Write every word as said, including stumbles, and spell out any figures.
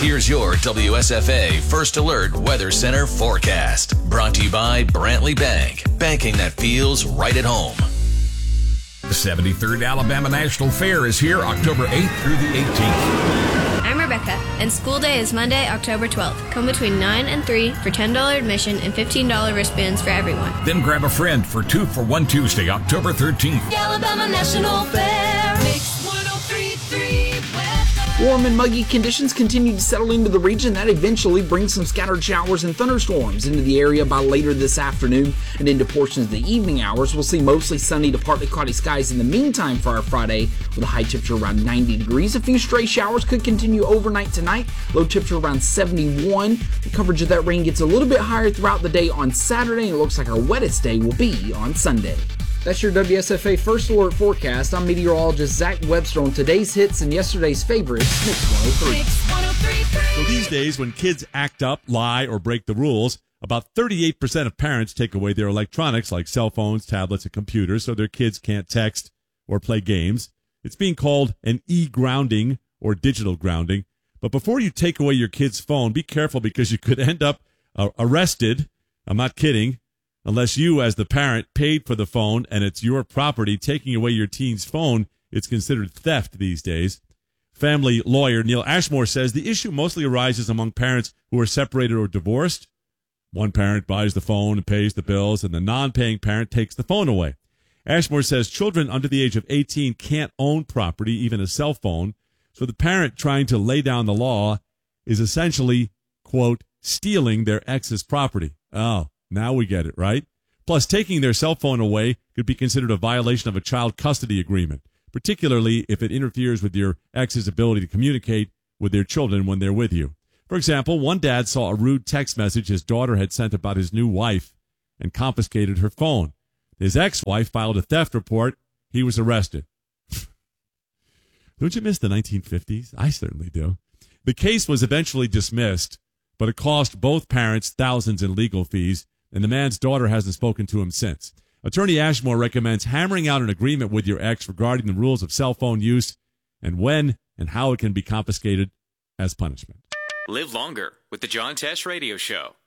Here's your W S F A First Alert Weather Center forecast. Brought to you by Brantley Bank. Banking that feels right at home. The seventy-third Alabama National Fair is here October eighth through the eighteenth. I'm Rebecca, and school day is Monday, October twelfth. Come between nine and three for ten dollars admission and fifteen dollars wristbands for everyone. Then grab a friend for two for one Tuesday, October thirteenth. The Alabama National Fair. Mix one oh three point three weather. Warm and muggy conditions continue to settle into the region. That eventually brings some scattered showers and thunderstorms into the area by later this afternoon and into portions of the evening hours. We'll see mostly sunny to partly cloudy skies in the meantime for our Friday, with a high temperature around ninety degrees. A few stray showers could continue overnight tonight. Low temperature around seventy-one. The coverage of that rain gets a little bit higher throughout the day on Saturday, and it looks like our wettest day will be on Sunday. That's your W S F A First Alert forecast. I'm meteorologist Zach Webster on today's hits and yesterday's favorites, Mix one oh three. Mix one oh three point three. So these days, when kids act up, lie, or break the rules, about thirty-eight percent of parents take away their electronics like cell phones, tablets, and computers so their kids can't text or play games. It's being called an e-grounding or digital grounding. But before you take away your kid's phone, be careful because you could end up uh, arrested. I'm not kidding. Unless you, as the parent, paid for the phone and it's your property, taking away your teen's phone, it's considered theft these days. Family lawyer Neil Ashmore says the issue mostly arises among parents who are separated or divorced. One parent buys the phone and pays the bills, and the non-paying parent takes the phone away. Ashmore says children under the age of eighteen can't own property, even a cell phone, so the parent trying to lay down the law is essentially, quote, stealing their ex's property. Oh. Now we get it, right? Plus, taking their cell phone away could be considered a violation of a child custody agreement, particularly if it interferes with your ex's ability to communicate with their children when they're with you. For example, one dad saw a rude text message his daughter had sent about his new wife and confiscated her phone. His ex-wife filed a theft report. He was arrested. Don't you miss the nineteen fifties? I certainly do. The case was eventually dismissed, but it cost both parents thousands in legal fees, and the man's daughter hasn't spoken to him since. Attorney Ashmore recommends hammering out an agreement with your ex regarding the rules of cell phone use and when and how it can be confiscated as punishment. Live longer with the John Tesh Radio Show.